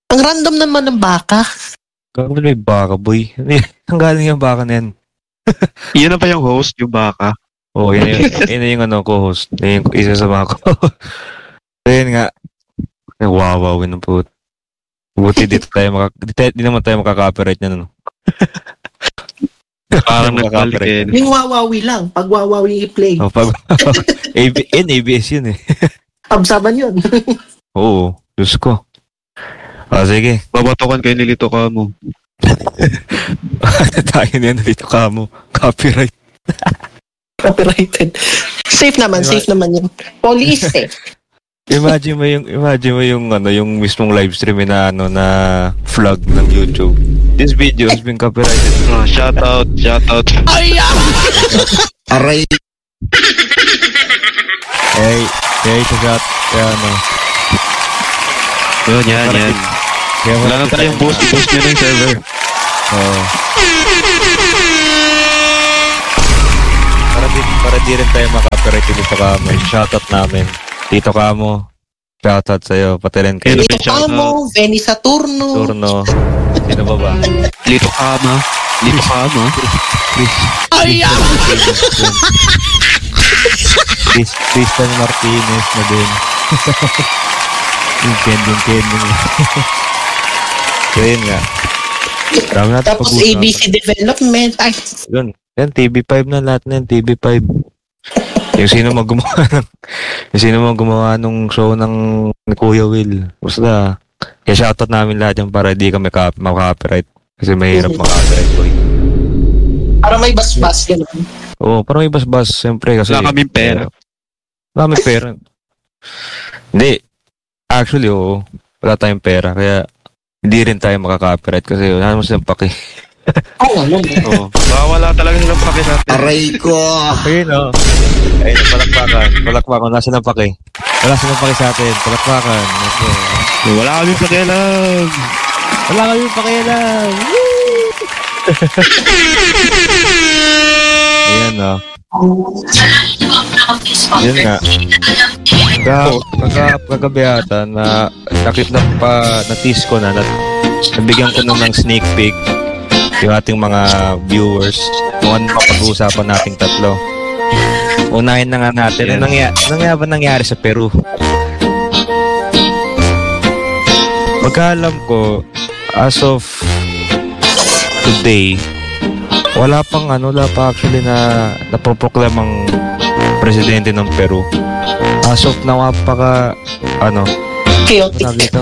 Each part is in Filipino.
Ang random naman ng baka. Gagawin may baka, boy. Ang galing yung baka na yan. Yun na ba yung host, yung baka? Oo, yun yung ano, co-host. Yun yung isa sa mga ko. Ayun nga. Wawawin ng put. Buti di naman tayo makaka-copyright niyan, ano? Parang nagbalik eh. Yung wawawi lang. Pag wawawi i-play. Oh, pag ABS yun eh. Absaban yun. Oo, Diyos ko. Sige. Babatokan kayo nilito ka mo. Tayo na yan, dito ka mo. Copyright. Copyrighted. Safe naman yun. Police eh. Imagine mo yung mismong live stream na flag ng YouTube. This video has been copyrighted. Shout out. Aray. Hey, shot. Yan. Wala na tayong boost nyo na yung server. Para di rin tayo makapiright dito kamo. Shoutout namin. Dito kamo. Shoutout sa'yo. Pati rin kayo. Dito kamo. Veni Saturno. Sino ba? Lito kama. Tristan Martinez na din. Yung Kending. Kaya nga. Tapos ABC Development. Ay. Yun. Yan, TV5 na lahat na yan. TV5. Yung sino gumawa nung show ng ni Kuya Will. Basta, kaya shoutout namin lahat yan para di kami makaka-copyright. Kasi mahirap makaka-copyright ko. Para may bas-bas, gano'n. Oo, para may bas-bas. Siyempre kasi... Wala kaming pera. Wala kaming pera. Hindi. Actually, oo. Wala tayong pera. Kaya hindi rin tayo makaka-copyright kasi wala naman silang paki. Oo. Wala talaga silang paki natin. Aray ko. Ayun, o. Ayun, palakpakan. Nasa ng paki. Wala silang paki sa atin. Palakpakan. Wala kaming pakialam. Ayan, o. Yun nga. Kagabi ata na na-tease ko na nabigyan ko ng sneak peek yung ating mga viewers kung ano mapag-uusapan nating tatlo. Unahin na nga natin. Ano nangyari sa Peru? Pagkaalam ko, as of today, wala pa actually na napoproklamang presidente ng Peru. As of now, chaotic.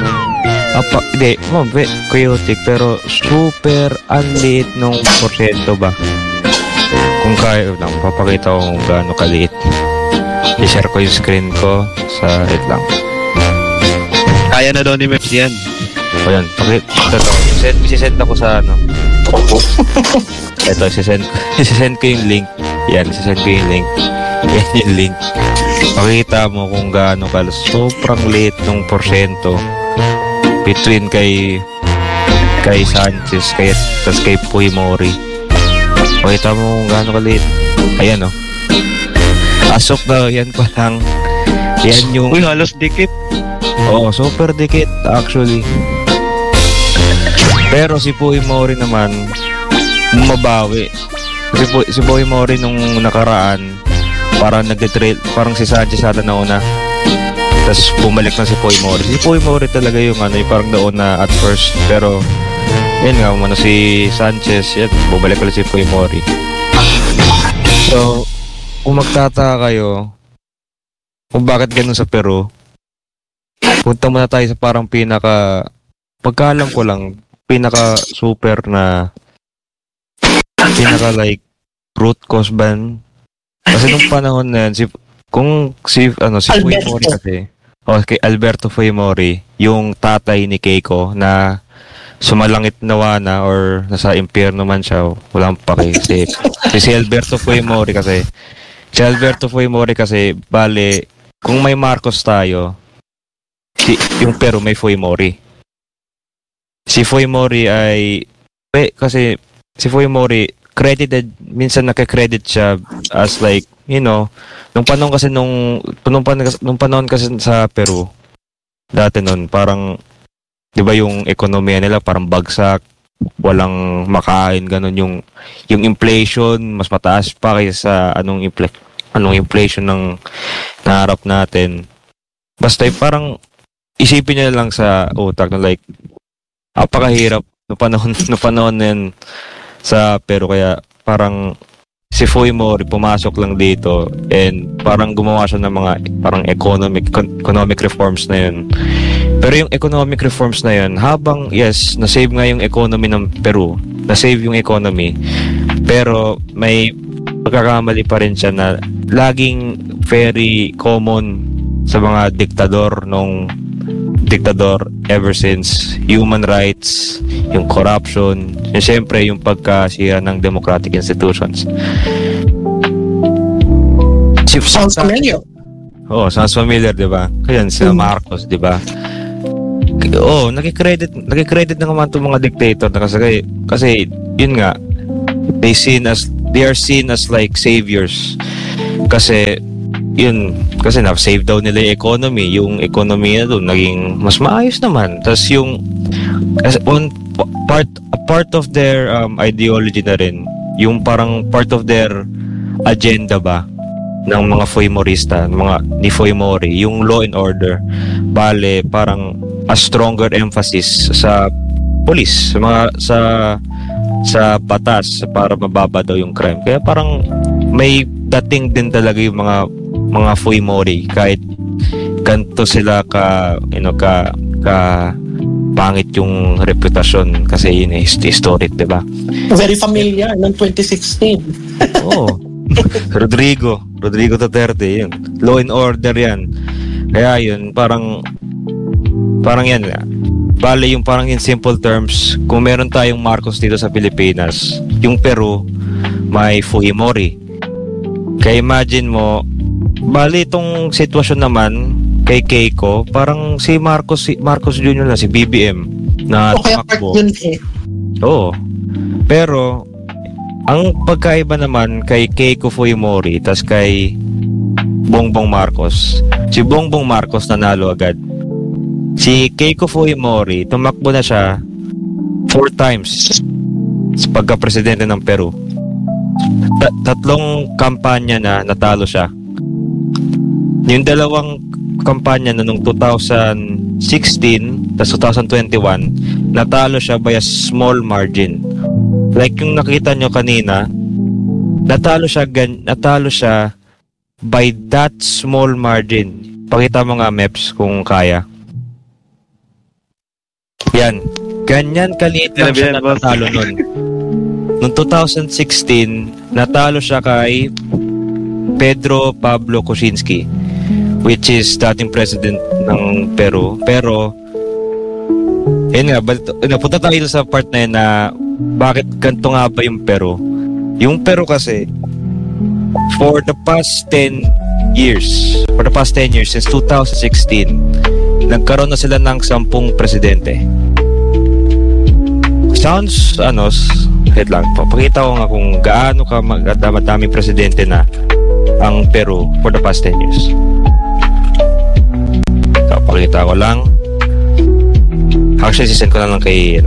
Chaotic, pero super unliit nung porsyento ba? Kung kaya lang, papakita ko kung gaano kaliit. I-share ko yung screen ko sa lang. Kaya na daw ni Meps yan. O yan, pakita to. Isisend ako sa Ito, isisend ko yung link. Yan, isisend ko yung link. Yan yung link. Pakita mo kung gaano sobrang liit nung porsyento between kay Sanchez tas kay Fujimori. Pakita mo kung gaano kaliit. Ayan, o. Asok daw, yan pa lang. Yan yung... Uy, halos dikit. Oo, super dikit actually. Pero si Fujimori naman bumabawi. Si Fujimori nung nakaraan parang parang si Sanchez ata na una. Tapos bumalik na si Fujimori. Si Fujimori talaga yung parang nauna at first. Pero yun nga, si Sanchez, yan, bumalik ulit si Fujimori. So, kung magtataka kayo kung bakit ganun sa Peru, punta muna tayo sa parang pagkaalam ko lang, super na like root cause ban. Kasi nung panahon na yan, si Fujimori kasi, kay Alberto Fujimori, yung tatay ni Keiko na sumalangit nawa na or nasa impyerno man siya, walang paki. Si Alberto Fujimori kasi, bale, kung may Marcos tayo, yung Peru may Fujimori. Si Fujimori kasi si Fujimori credited, minsan naka-credit siya as like, nung panahon kasi sa Peru, dati nun, parang, 'di ba yung ekonomiya nila parang bagsak, walang makain, ganun yung inflation mas mataas pa kaysa anong inflation ng naharap natin. Basta parang isipin niya lang sa utak na like apakahirap no panahon na yan sa pero kaya parang si Fujimori pumasok lang dito and parang gumawa siya ng mga parang economic reforms na yun. Pero yung economic reforms na yun, habang yes, na-save nga yung economy ng Peru, na-save yung economy, pero may pagkakamali pa rin siya na laging very common sa mga diktador ever since human rights, yung corruption, yung siyempre yung pagkasira ng democratic institutions. Sounds familiar. Sounds familiar, 'di ba? Kaya si Marcos, 'di ba? Nakikredit na naman itong mga dictator na kasi yun nga, they are seen as like saviors. Kasi na-save daw nila yung economy na doon naging mas maayos naman. Tapos part of their ideology na rin, yung parang part of their agenda ba ng mga Fujimorista, ni Fujimori, yung law and order. Bale, parang a stronger emphasis sa police, sa batas para mababa daw yung crime. Kaya parang may dating din talaga yung mga Fujimori kahit ganito sila ka pangit yung reputasyon kasi yun historic, 'di ba? Very familiar ng 2016. Rodrigo Duterte yun. Law and order yan. Kaya yun parang yan nga. Bale yung parang in simple terms, kung meron tayong Marcos dito sa Pilipinas, yung Peru may Fujimori. Kaya imagine mo, bale itong sitwasyon naman kay Keiko, parang si Marcos Jr. na, si BBM na tumakbo. Oo. Pero ang pagkaiba naman kay Keiko Fujimori tas kay Bongbong Marcos, si Bongbong Marcos nanalo agad. Si Keiko Fujimori, tumakbo na siya 4 times sa pagka-presidente ng Peru. Tatlong kampanya na natalo siya. Yung dalawang kampanya na nung 2016 tas 2021, natalo siya by a small margin. Like yung nakita nyo kanina, natalo siya by that small margin. Pakita mo nga, Meps, kung kaya. Yan. Ganyan kaliit lang siya natalo nun. Noong 2016, natalo siya kay Pedro Pablo Kuczynski, which is dating president ng Peru. Pero, yun nga, napunta tayo sa part na yun na bakit ganito nga ba yung Peru? Yung Peru kasi, for the past 10 years, since 2016, nagkaroon na sila ng 10 presidente. Sounds, head lang. Papakita ko nga kung gaano ka madaming presidente na ang Peru for the past 10 years. Papakita ko lang. Actually, sisend ko na lang kay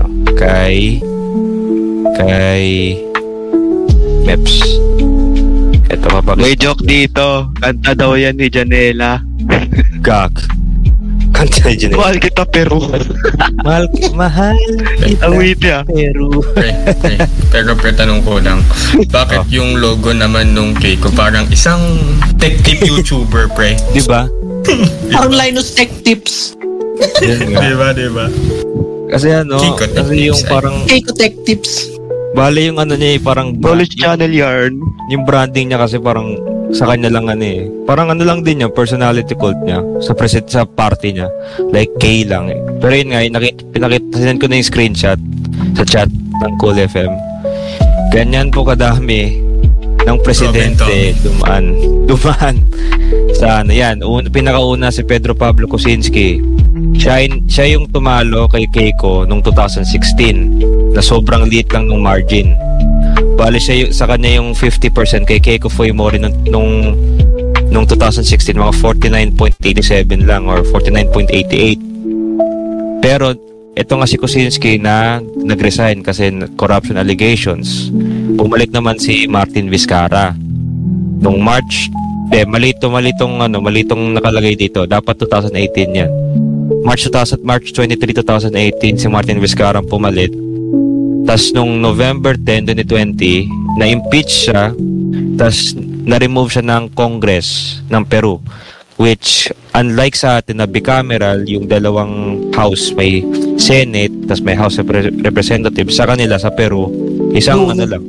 Meps. Ito mapakita. May joke dito. Kanta daw yan ni Janela. Gag. Kanta ni Janela. Mahal kita Peru. Mahal kita Ang witty Peru. Pero tanong ko lang, bakit yung logo naman nung Keiko parang isang tech tip YouTuber, pre? Diba? Parang Linus Tech Tips. Diba? Kasi yung parang Keiko Tech Tips. bale yung niya parang Knowledge channel yarn. yung branding niya kasi parang sa kanya lang parang lang din niya, personality cult niya sa party niya, like K lang pero yun nga, sinend ko na yung screenshot sa chat ng Cool FM. Ganyan po kadami ng presidente dumaan sa yan. Pinakauna si Pedro Pablo Kuczynski. Siya yung tumalo kay Keiko nung 2016 na sobrang liit lang ng margin. Bale sa kanya yung 50%, kay Keiko Fujimori nung 2016 mga 49.87 lang or 49.88. Pero ito nga si Kuczynski na nag-resign kasi corruption allegations. Bumalik naman si Martin Vizcarra. Nung March, malitong nakalagay dito. Dapat 2018 yan. March 23, 2018, si Martin Vizcarra pumalit. Tas nung November 10, 2020, na-impeach siya. Tas na-remove siya ng Congress ng Peru. Which, unlike sa atin na bicameral, yung dalawang house, may Senate, tas may House of Representatives, sa kanila, sa Peru, isang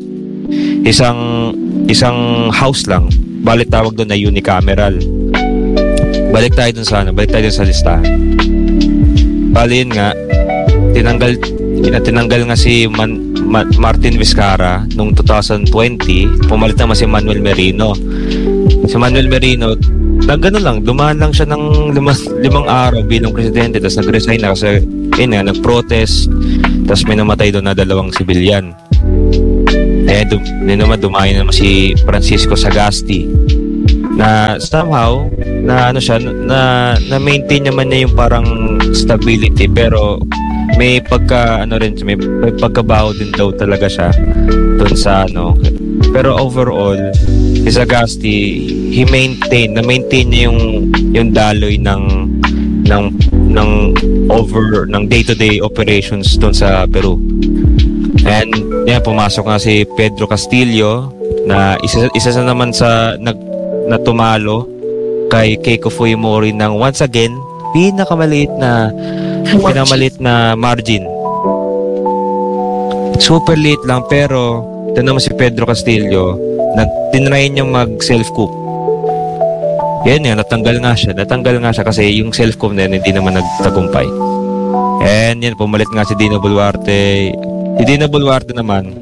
house lang. Balik tawag doon na unicameral. Balik tayo dun sa listahan. Bali yun nga, tinanggal nga si Martin Vizcarra noong 2020, pumalit naman si Manuel Merino. Si Manuel Merino, dumaan lang siya ng limang araw bilang presidente, tapos nag-resign na kasi nag-protest, tapos may namatay doon na 2 sibilyan. Dumayo naman si Francisco Sagasti na somehow na maintain naman niya yung parang stability, pero may pagkabaho din daw talaga siya doon sa pero overall si Sagasti na-maintain niya yung daloy ng day-to-day operations doon sa Peru. And pumasok nga si Pedro Castillo na isa naman sa na tumalo kay Keiko Fujimori ng once again pinakamaliit na margin. Super late lang, pero ito naman si Pedro Castillo na tinry niya mag-self-coup. Yan yan, natanggal nga siya kasi yung self-coup na yun, hindi naman nagtagumpay. And yan, pumalit nga si Dina Boluarte. Si Dina Boluarte naman,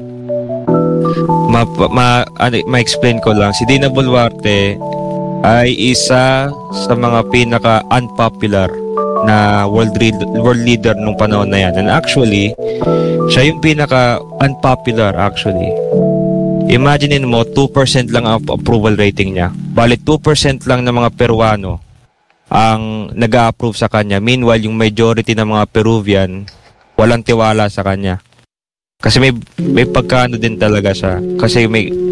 ma-explain ko lang, si Dina Boluarte ay isa sa mga pinaka-unpopular na world leader nung panahon na yan. And actually, siya yung pinaka-unpopular actually. Imagine mo, 2% lang ang approval rating niya. Bali, 2% lang ng mga Peruano ang nag-a-approve sa kanya. Meanwhile, yung majority ng mga Peruvian, walang tiwala sa kanya. Kasi may pagkano din talaga siya. Kasi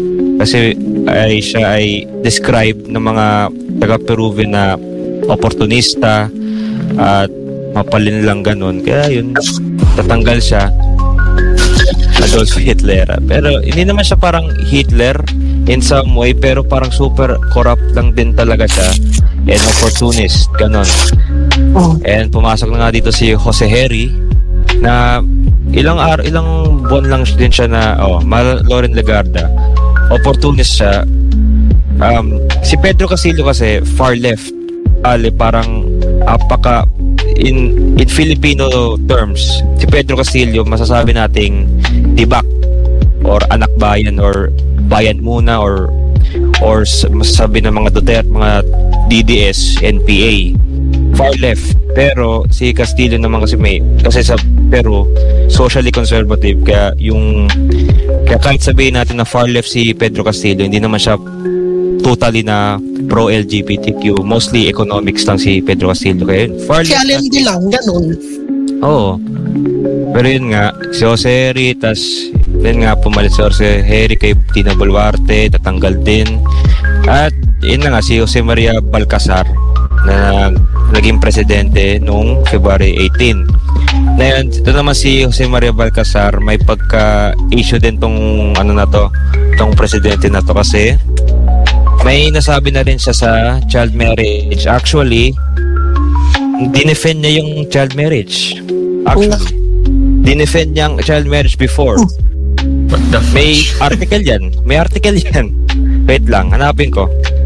siya ay described ng mga taga-Peruvian na opportunista at mapalin lang ganun. Kaya yun, tatanggal siya. Adolf Hitler. Pero hindi naman siya parang Hitler in some way, pero parang super corrupt lang din talaga siya and opportunist, ganun. And pumasok na nga dito si Jose Herry na ilang buwan lang din siya na Lauren Legarda, opportunist siya. Si Pedro Castillo kasi far left, parang apaka in Filipino terms, si Pedro Castillo masasabi nating tibak or anak bayan or bayan muna or masasabi ng mga Duterte, mga DDS, NPA, far left. Pero si Castillo naman kasi sa Peru socially conservative, kaya kahit sabihin natin na far left si Pedro Castillo, hindi naman siya totally na pro-LGBTQ. Mostly economics lang si Pedro Castillo. Kaya yun, far left. Challenge lang, ganun. Oo. Pero yun nga, si Jose Herry, yun nga, pumalit si Jose Herry kay Dina Boluarte, tatanggal din. At yun na nga, si Jose Maria Balcazar na naging presidente noong February 18. Ngayon, ito naman si Jose Maria Balcazar, may pagka-issue din tong presidente na to kasi may nasabi na rin siya sa child marriage. Actually, dinefend niya yung child marriage. Actually, dinefend niya ang child marriage before. May article yan. Wait lang, hanapin ko.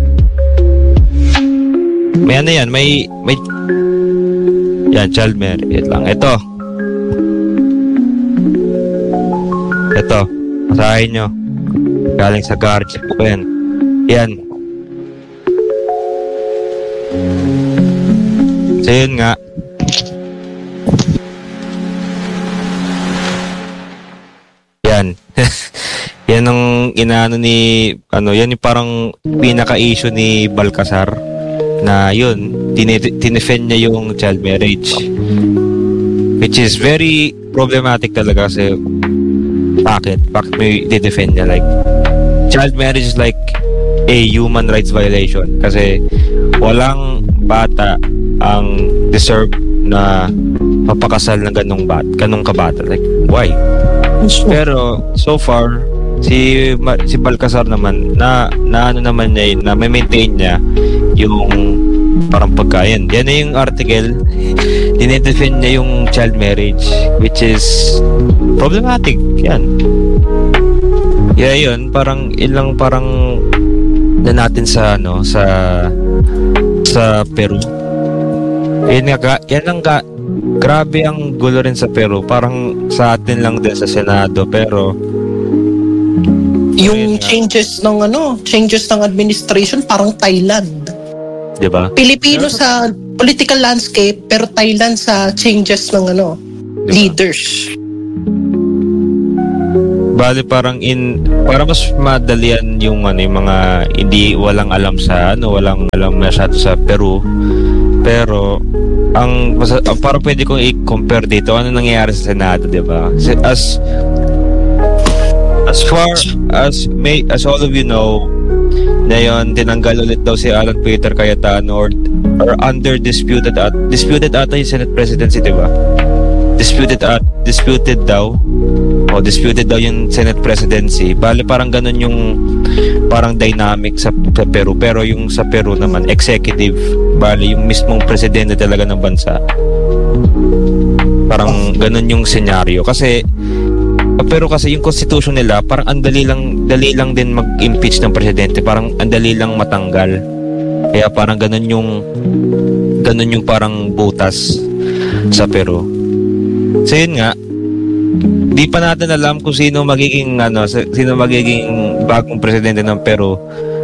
May ano yan, may yan, child marriage. Wait lang, ito, masahin nyo. Galing sa Guardian po yan. Yan. So yun nga, yan. Yan ang inaano ni yan yung parang pinaka-issue ni Balcazar na yun, tinefend niya yung child marriage. Which is very problematic talaga kasi bakit mo i-defend niya? Like, child marriage is like a human rights violation kasi walang bata ang deserve na mapakasal ng ganong kabata. Like, why? Pero so far si Balcazar naman na ano naman niya, na may maintain niya yung parang pagkain. Yan na yung article, dinedefend niya yung child marriage, which is problematic. Yan. Yeah, yun, parang ilang parang na natin sa Peru. Yan lang grabe ang gulo rin sa Peru. Parang sa atin lang din sa Senado, pero yung changes ng administration parang Thailand. 'Di ba? Pilipino sa political landscape pero Thailand sa changes ng diba? Leaders. Bali parang para mas madalian yung mga walang alam masyado sa Peru. Pero para pwede kong i-compare dito ano nangyayari sa Senado, 'di ba? As far as all of you know, ngayon tinanggal ulit daw si Alan Peter Cayetano or under disputed ata yung Senate presidency, 'di ba? Disputed daw yung Senate presidency. Bale parang ganun yung parang dynamic sa Peru, pero yung sa Peru naman executive, bale yung mismong presidente talaga ng bansa. Parang ganun yung senaryo kasi yung constitution nila parang dali lang din mag-impeach ng presidente, parang andali lang matanggal. Kaya parang ganun yung parang butas sa Peru. So yun nga, di pa natin alam kung sino magiging bagong presidente ng Peru.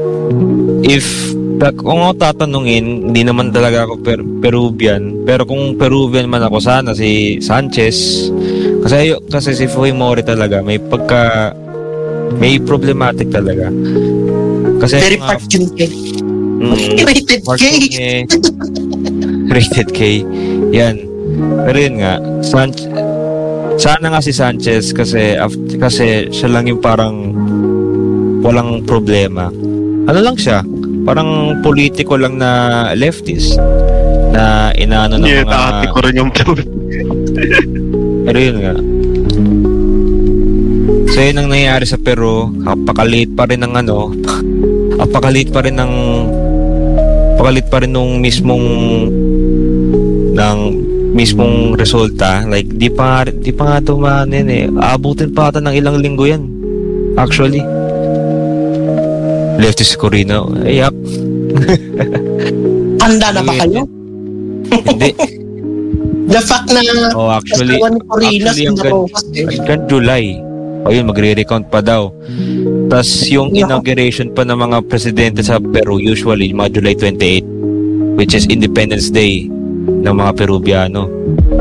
Kung ako tatanungin, hindi naman talaga ako Peruvian, pero kung Peruvian man ako, sana si Sanchez. Kasi si Fujimori talaga may problematic talaga. Kasi very Park Geun-hye. Rated K. Yan. Pero yun nga, sana nga si Sanchez kasi siya lang yung parang walang problema. Ano lang siya? Parang politiko lang na leftist na inaano ng mga... Dati ko rin yung Pero yun nga. So yun ang nangyayari sa Peru. Apakalit pa rin nung mismong resulta. Like di pa nga tumanin aabutin pa ata ng ilang linggo yan. Actually. Leftist Corino. Yup. Handa na ba kayo? Hindi. The fact na actually hanggang July. Yun, magre-recount pa daw. Tas yung inauguration pa ng mga presidente sa Peru usually mga July 28, which is Independence Day ng mga Peruviano.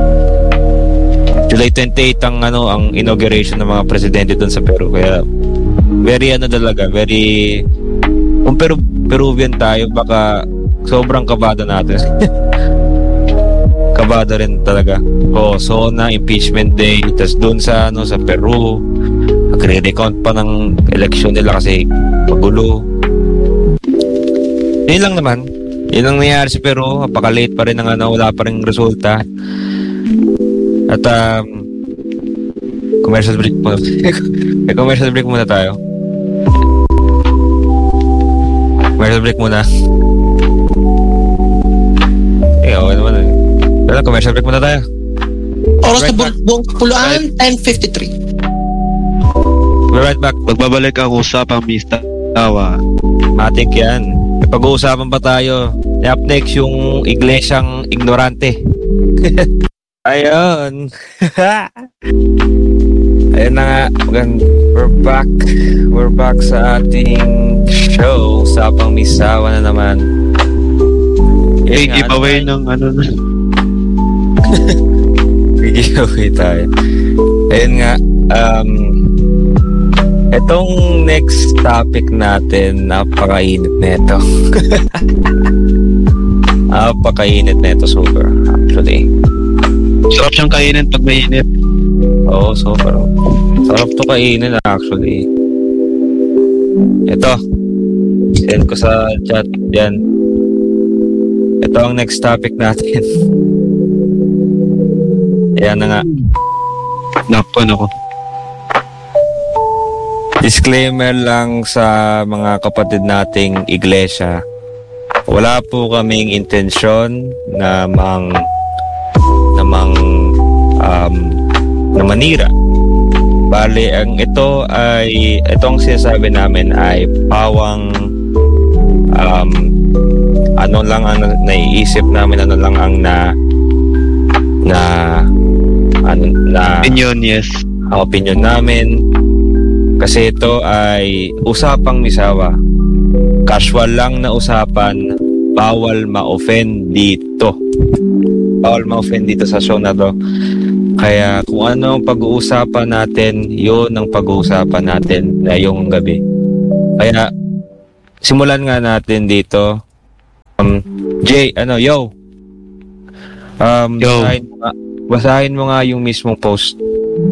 July 28 ang inauguration ng mga presidente doon sa Peru. Kaya very kung Peruvian tayo, baka sobrang kabado natin. Kabado rin talaga. SONA, impeachment day, tas doon sa Peru, magre-recount pa ng election nila kasi magulo. Yun lang naman. Yun ang nangyayari sa Peru. Napaka-late pa rin wala pa rin resulta. At commercial break muna. Commercial break muna tayo. Commercial break muna. Okay naman. Pero commercial break muna tayo. Oras na buong puluan, 10:53. We're right back. Magbabalik ang usapang mistawa. Matik yan. May pag-uusapan pa tayo. Up next yung iglesyang ignorante. Ayun. Ayun na nga. We're back sa ating show. Usapang misawa na naman. Giveaway ng giveaway tayo. Ayun nga. Itong next topic natin, napakainit nito. Napakainit nito, super, actually. Sarap siyang kainin pag mainit. Oo, super. Sarap to kainin actually. Ito. Send ko sa chat. Yan. Ito ang next topic natin. Ayan na nga. Nako. Disclaimer lang sa mga kapatid nating iglesia. Wala po kaming intensyon na manira. Bale, itong sinasabi namin ay pawang ano lang ang naiisip namin, ano lang ang opinion, yes. Ang opinion namin. Kasi ito ay usapang misawa. Casual lang na usapan. Bawal ma-offend dito. Bawal ma-offend dito sa show na to. Kaya kung ano ang pag-uusapan natin, yun ang pag-uusapan natin ngayong gabi. Kaya simulan nga natin dito. Jay, yo. Yo. Basahin mo nga yung mismong post.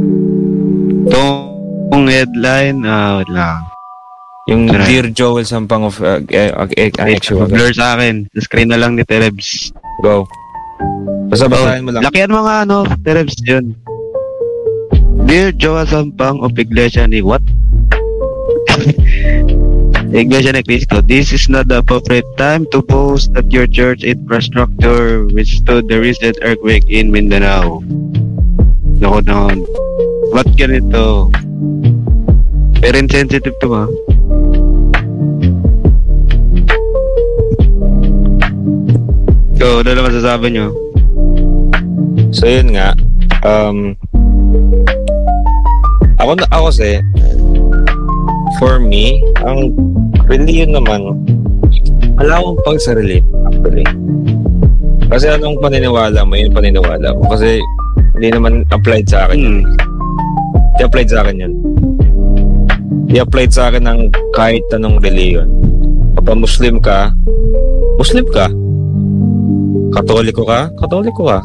Itong headline, wait lang. Yung Dear Joel Sampang of blur sa akin. Sa screen na lang ni Terebs. Go. Basahin mo lang. Lakihan mo nga, Terebs yun. Dear Joel Sampang of Iglesia ni what? Iglesia ni Cristo, this is not the appropriate time to post that your church infrastructure withstood the recent earthquake in Mindanao. Nako. Ba't ganito? Pero insensitive to ba? So, ano naman masasabi nyo? So, yun nga. Ako kasi, for me, ang religion naman, wala akong pagsarili, actually. Kasi anong paniniwala mo, yun paniniwala ko. Kasi, hindi naman applied sa akin yun. Hindi applied sa akin yun. Hindi applied sa akin ng kahit anong religion. Kapag Muslim ka, Muslim ka. Katoliko ka, Katoliko ka.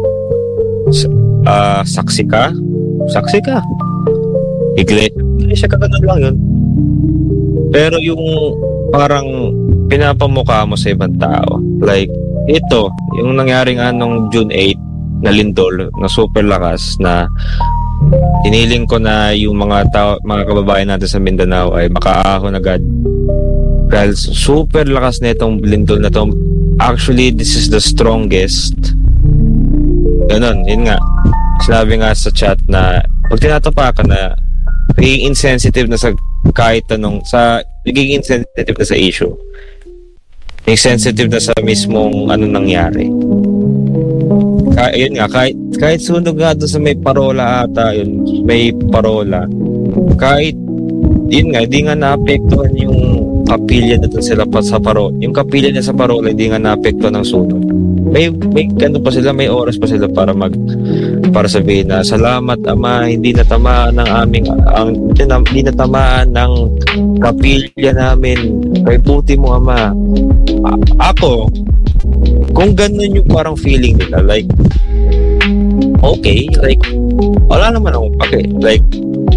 Saksi ka, Saksi ka. Iglesia ka, ganun lang yun. Pero yung parang pinapamukha mo sa ibang tao, like ito, yung nangyari nga nung June 8 na lindol, na super lakas, na hiniling ko na yung mga kababayan natin sa Mindanao ay makaahon agad. Dahil super lakas na itong lindol na to. Actually, this is the strongest. Ganun, yun nga. Sinabi nga sa chat na pag tinatapakan na nagiging insensitive na sa kahit anong, nagiging insensitive na sa issue. Insensitive na sa mismong ano nangyari. Yun nga, kahit sunog nga doon sa may parola ata, yun, may parola. Kahit, yun nga, hindi nga naapektuhan yung kapilya na doon sila pa sa parola. Yung kapilya niya sa parola, hindi nga naapektuhan ng sunog. May ano pa sila, may oras pa sila para sabihin na salamat Ama, hindi natamaan ng hindi natamaan ng kapilya namin. Kay puti mo Ama. Ako, kung ganun yung parang feeling nila, like okay, like wala naman akong pake, like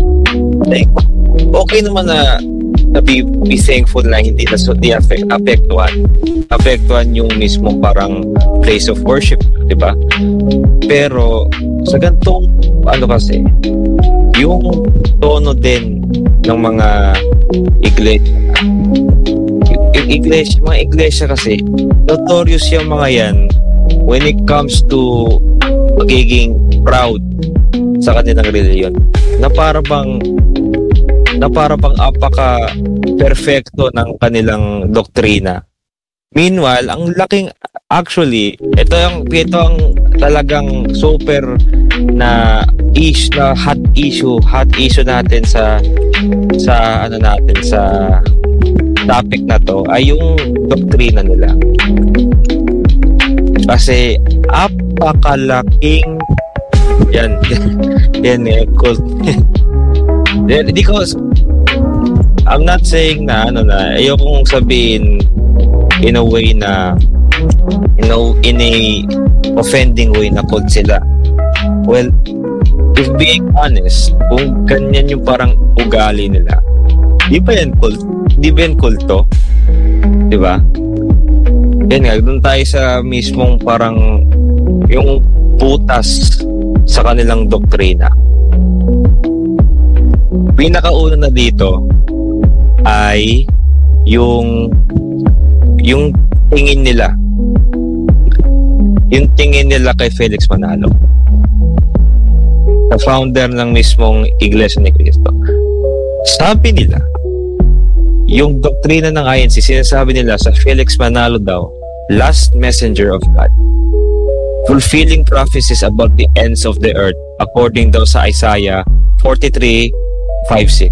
okay naman na be thankful na hindi apektuhan yung mismo parang place of worship, di ba? Pero sa gantong ano kasi, yung tono din ng mga mga iglesia kasi notorious yung mga yan when it comes to magiging proud sa kanilang religion, na para bang apaka-perfecto ng kanilang doktrina. Meanwhile, ang laking, actually, ito ang talagang super na hot issue natin sa topic na to ay yung doktrina nila. Kasi apakalaking yan cult. Because I'm not saying na ayokong sabihin in a way na in a offending way na cult sila. Well, if being honest, kung ganyan yung parang ugali nila, di ba yan kulto? Di ba? Yan nga, doon tayo sa mismong parang yung butas sa kanilang doktrina. Pinakauna na dito ay yung tingin nila. Yung tingin nila kay Felix Manalo, na founder ng mismong Iglesia ni Cristo. Sabi nila, yung doktrina ng INC, sinasabi nila sa Felix Manalo daw, last messenger of God, fulfilling prophecies about the ends of the earth, according daw sa Isaiah 43, 5-6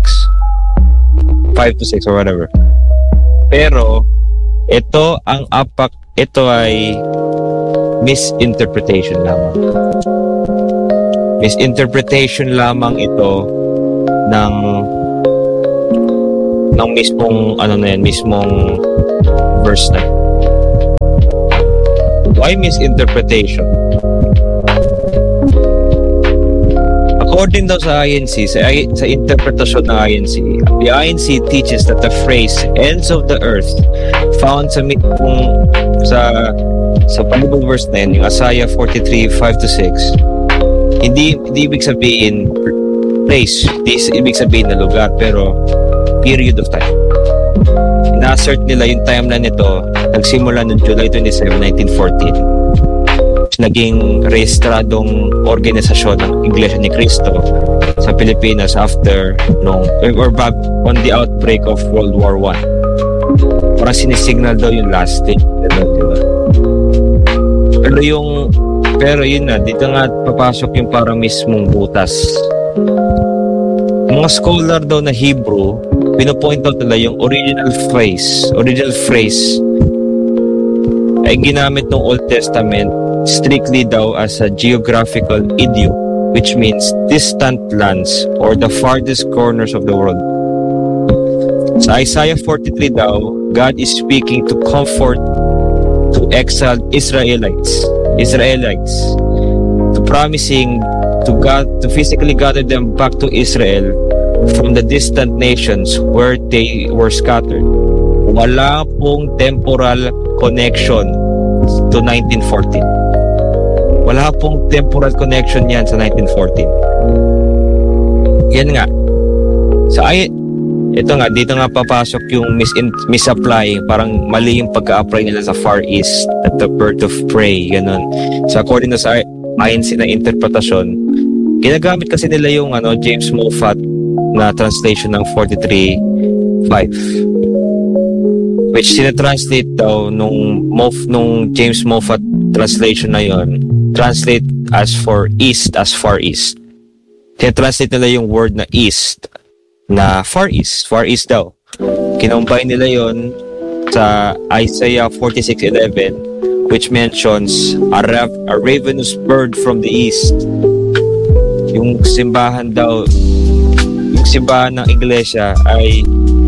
or whatever. Pero ito ay misinterpretation lamang ito ng mismong verse na. Why misinterpretation? According daw sa INC, sa interpretasyon ng INC, the INC teaches that the phrase ends of the earth found sa Bible verse na yun, yung Isaiah 43, 5-6, hindi ibig sabihin place, hindi ibig sabihin na lugar, pero period of time. Ina-assert nila yung timeline nito nagsimula noong July 27, 1914. Naging rehistradong organisasyon ng Iglesia ni Cristo sa Pilipinas after on the outbreak of World War I. Parang sinisignal daw yung last day. Diba? Pero yun na, dito nga papasok yung parang mismong butas. Mga scholar daw na Hebrew, pinopoint out nila yung original phrase ay ginamit ng Old Testament strictly daw as a geographical idiom, which means distant lands or the farthest corners of the world. Sa Isaiah 43 daw, God is speaking to comfort to exiled Israelites, to promising to physically gather them back to Israel from the distant nations where they were scattered. Wala pong temporal connection to 1914. Wala pong temporal connection yan sa 1914. Yan nga. Dito nga papasok yung misapply, parang mali yung pagka-apply nila sa Far East at the birth of prey, ganun. So according to sa INC na interpretasyon, ginagamit kasi nila yung James Moffat na translation ng 43:5, which sinatranslate daw nung James Moffat translation na yon, translate as for east as Far East. Sinatranslate nila yung word na east na Far East daw. Kinombine nila yon sa Isaiah 46:11, which mentions a ravenous bird from the east. Yung simbahan ng iglesia ay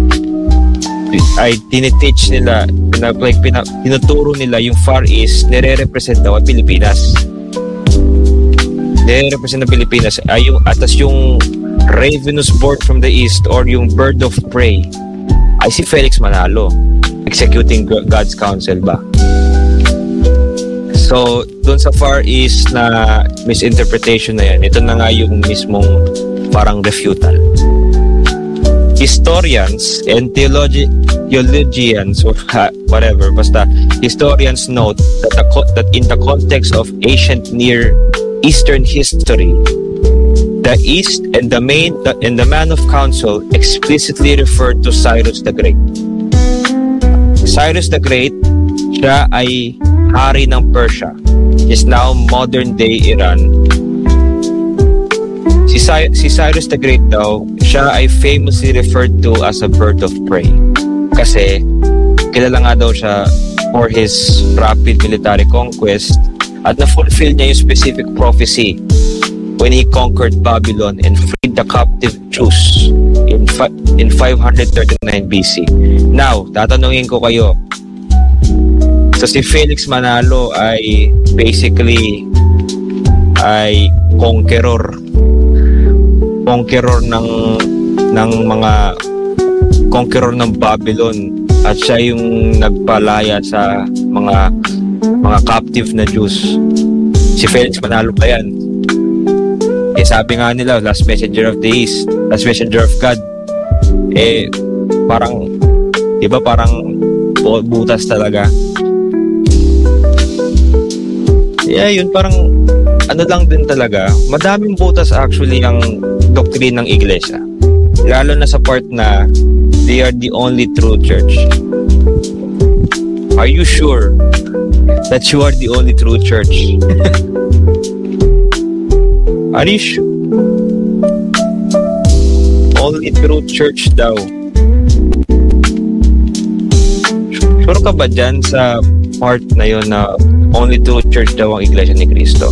tiniteach nila, tinuturo nila yung Far East, nire-represent daw ang Pilipinas. Nire-represent ng Pilipinas ay yung ravenous bird from the east or yung bird of prey ay si Felix Manalo, executing God's counsel ba. So doon sa Far East na misinterpretation na yan, ito na nga yung mismong parang refutal. Historians and theologians or whatever, basta historians note that in the context of ancient Near Eastern history, the East and the man of counsel explicitly referred to Cyrus the Great. Cyrus the Great, siya ay hari ng Persia, is now modern day Iran. Si Cyrus the Great daw, siya ay famously referred to as a bird of prey. Kasi kilala nga daw siya for his rapid military conquest at na-fulfill niya yung specific prophecy when he conquered Babylon and freed the captive Jews in 539 BC. Now, tatanungin ko kayo, so si Felix Manalo ay basically ay conqueror ng Babylon, at siya yung nagpalaya sa mga captive na Jews. Si Felix manalo pa yan. Sabi nga nila, last messenger of God. Parang, di ba, parang butas talaga. Yun, parang ano lang din talaga. Madaming butas actually ang doctrine ng iglesia. Lalo na sa part na they are the only true church. Are you sure that you are the only true church? Are you sure? Only true church daw. Sure ka ba dyan sa part na yun na only true church daw ang Iglesia ni Cristo?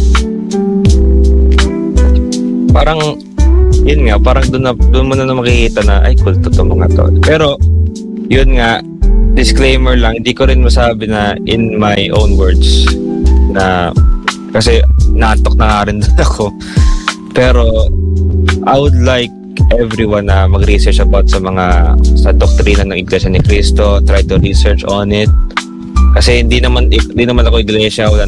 Parang, yun nga, parang doon mo na makikita na, ay, kulto to mga to. Pero, yun nga, disclaimer lang, hindi ko rin masabi na in my own words na, kasi naantok na nga rin doon ako. Pero I would like everyone na mag-research about sa doktrina ng Iglesia ni Cristo, try to research on it. Kasi hindi naman ako iglesia, wala